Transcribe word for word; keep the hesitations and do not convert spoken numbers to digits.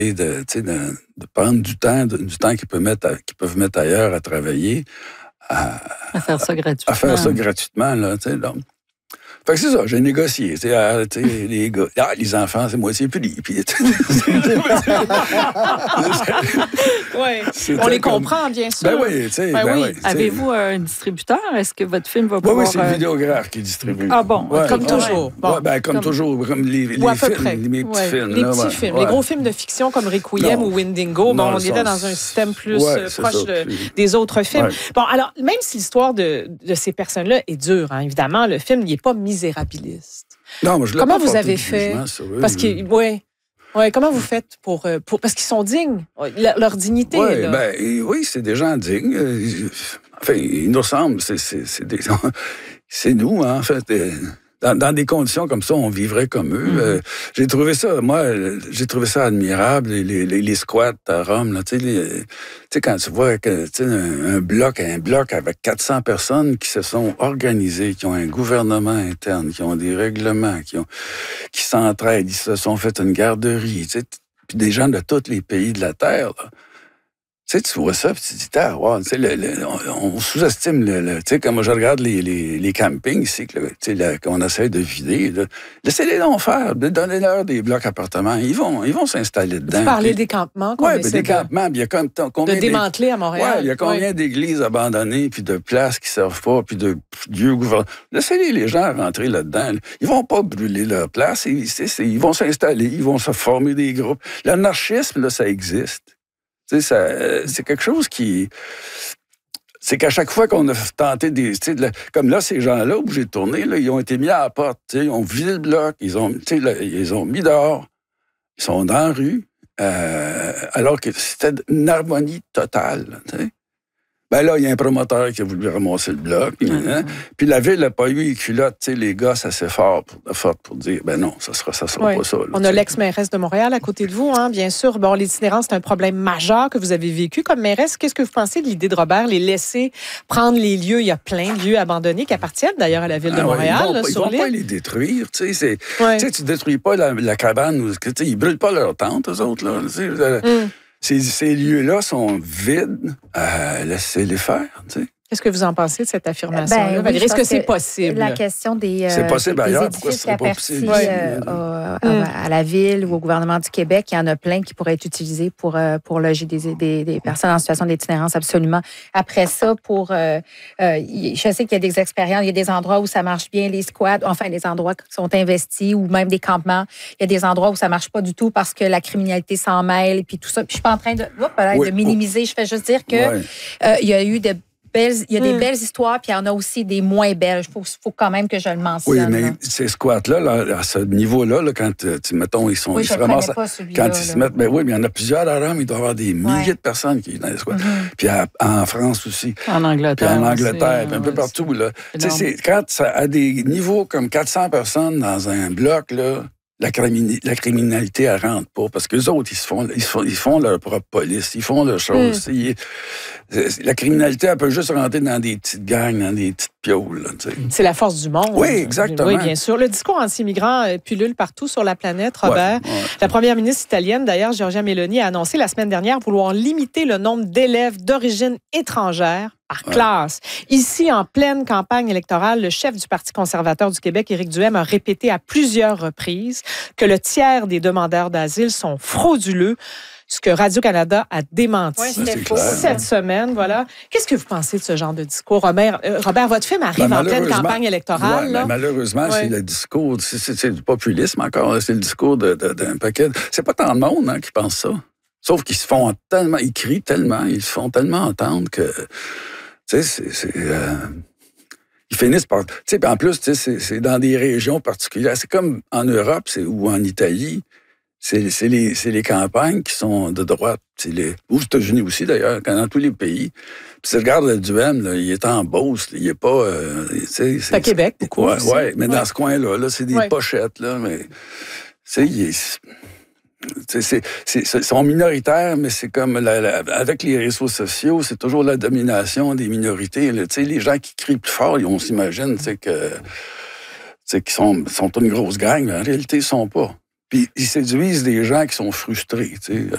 et de, de, de prendre du temps, de, du temps qu'ils peuvent mettre, à, qu'ils peuvent mettre ailleurs à travailler, à, à faire ça gratuitement. À faire ça gratuitement, là, tu sais, là. Fait que c'est ça, j'ai négocié. Tu sais, ah, tu sais, les gars, ah, les enfants, c'est moitié prix. Puis, ouais. On les comme... comprend, bien sûr. Ben oui, tu sais. Ben ben oui. oui, Avez-vous un distributeur? Est-ce que votre film va pouvoir... Oui, oui, c'est le vidéographe qui distribue. Ah bon? Ouais, comme ouais, toujours. Bon. Ouais, ben, comme, comme toujours, comme les, les à films, peu près. les, mes petits ouais. films. Les là, petits ouais. films. Ouais. Les gros films de fiction comme Requiem non. ou Wendigo, bon, non, on était sens... dans un système plus ouais, proche ça, de, puis... des autres films. Ouais. Bon, alors, même si l'histoire de, de ces personnes-là est dure, hein, évidemment, le film n'est pas misérabiliste. Non, moi, je comment vous avez fait? eux, Parce que, ouais, ouais, comment vous faites pour, pour parce qu'ils sont dignes, leur, leur dignité. Ouais, là. Ben, oui, c'est des gens dignes. Enfin, ils nous ressemblent. C'est, c'est, c'est, des... c'est nous, hein, en fait. Dans, dans des conditions comme ça, on vivrait comme eux. Mm-hmm. Euh, j'ai trouvé ça, moi, j'ai trouvé ça admirable, les, les, les squats à Rome. Là, tu sais, quand tu vois que, un, un bloc, un bloc avec quatre cents personnes qui se sont organisées, qui ont un gouvernement interne, qui ont des règlements, qui, ont, qui s'entraident, ils se sont fait une garderie, puis des gens de tous les pays de la Terre, là. Tu sais, tu vois ça, puis tu te dis, ah, wow, tu sais, le, le, on, on sous-estime, le, le, tu sais, comme je regarde les, les, les campings ici, tu sais, qu'on essaie de vider, là, laissez-les donc faire, donnez-leur des blocs appartements, ils vont, ils vont s'installer dedans. Tu parlais des campements qu'on Oui, des campements, il y a comme, combien... De démanteler à Montréal. Oui, il y a combien ouais. d'églises abandonnées, puis de places qui ne servent pas, puis de lieux gouvernementaux. Laissez-les les gens rentrer là-dedans. Là. Ils vont pas brûler leur place, ils, c'est, c'est, ils vont s'installer, ils vont se former des groupes. L'anarchisme, là, ça existe. Ça, c'est quelque chose qui... C'est qu'à chaque fois qu'on a tenté des... De, comme là, ces gens-là, où j'ai tourné, là, ils ont été mis à la porte. Ils ont vidé le bloc, ils ont, là, ils ont mis dehors, ils sont dans la rue, euh, alors que c'était une harmonie totale. T'sais. Ben là, il y a un promoteur qui a voulu ramasser le bloc. Puis, mm-hmm. hein, puis la ville n'a pas eu les culottes. Les gars, ça c'est fort pour, fort pour dire, ben non, ça sera, ça sera ouais. pas ça. Là, on a l'ex-mairesse de Montréal à côté de vous, hein, bien sûr. Bon, l'itinérance, c'est un problème majeur que vous avez vécu comme mairesse. Qu'est-ce que vous pensez de l'idée de Robert, les laisser prendre les lieux? Il y a plein de lieux abandonnés qui appartiennent d'ailleurs à la ville de ah, Montréal. Ouais, ils ne vont, vont pas les détruire. Tu sais, ouais. tu ne détruis pas la, la cabane. Ou, ils ne brûlent pas leur tente, eux autres. Là, mm. Ces, ces lieux-là sont vides. Euh, laissez-les faire, tu sais. Qu'est-ce que vous en pensez de cette affirmation-là, ben, oui, Est-ce que c'est possible? La question des, euh, c'est possible des ailleurs, édifices qui appartiennent euh, à, mm. à la Ville ou au gouvernement du Québec, il y en a plein qui pourraient être utilisés pour, euh, pour loger des, des, des personnes en situation d'itinérance, absolument. Après ça, pour euh, euh, je sais qu'il y a des expériences, il y a des endroits où ça marche bien, les squats, enfin, des endroits qui sont investis ou même des campements. Il y a des endroits où ça marche pas du tout parce que la criminalité s'en mêle et puis tout ça. Puis je suis pas en train de, oups, oui. de minimiser, je fais juste dire que ouais. euh, il y a eu de Belles, il y a des mm. belles histoires, puis il y en a aussi des moins belles. Il faut, faut quand même que je le mentionne. Oui, mais là. ces squats-là, là, à ce niveau-là, là, quand, tu, mettons, ils sont... Oui, ils je se ramassent, pas quand là, ils se mettent... Ben oui, mais il y en a plusieurs à Rome, il doit y avoir des milliers ouais. de personnes qui sont dans les squats. Mm-hmm. Puis à, en France aussi. En Angleterre. Puis en Angleterre, puis un ouais, peu partout, là. Tu sais, c'est, quand ça a des niveaux comme quatre cents personnes dans un bloc, là, La, crimini- la criminalité, elle rentre pas. Parce qu'eux autres, ils, se font, ils, se font, ils font leur propre police. Ils font leurs choses. Mm. Ils, la criminalité, elle peut juste rentrer dans des petites gangs, dans des petites piaules. Là, c'est la force du monde. Oui, exactement. Oui, bien sûr. Le discours anti-immigrant pullule partout sur la planète, Robert. Ouais, ouais. La première ministre italienne, d'ailleurs, Giorgia Meloni, a annoncé la semaine dernière vouloir limiter le nombre d'élèves d'origine étrangère par classe. Ouais. Ici, en pleine campagne électorale, le chef du Parti conservateur du Québec, Éric Duhaime, a répété à plusieurs reprises que le tiers des demandeurs d'asile sont frauduleux, ce que Radio-Canada a démenti oui, cette semaine. Voilà. Qu'est-ce que vous pensez de ce genre de discours? Robert, euh, Robert votre film arrive ben, en pleine campagne électorale. Ouais, là. Ben, malheureusement, ouais. c'est le discours, c'est, c'est, c'est du populisme encore, c'est le discours de, de, d'un paquet. C'est pas tant de monde hein, qui pense ça. Sauf qu'ils se font tellement, ils crient tellement, ils se font tellement entendre que... Tu sais, c'est... c'est euh, ils finissent par... Tu sais, en plus, tu sais, c'est, c'est dans des régions particulières. C'est comme en Europe c'est, ou en Italie. C'est, c'est, les, c'est les campagnes qui sont de droite. C'est les, aux États-Unis aussi, d'ailleurs, dans tous les pays. Puis si tu regardes le Duhaime, là, il est en Beauce. Il n'est pas... Euh, c'est, c'est à Québec, beaucoup. Oui, ouais, mais ouais. dans ce coin-là, là, c'est des ouais. pochettes. Là, mais, tu sais, il est... C'est, c'est, c'est, c'est, sont minoritaires, mais c'est comme la, la, avec les réseaux sociaux, c'est toujours la domination des minorités. Là. Les gens qui crient plus fort, on s'imagine que, qu'ils sont, sont une grosse gang, mais en réalité, ils ne sont pas. Puis ils séduisent des gens qui sont frustrés. T'sais.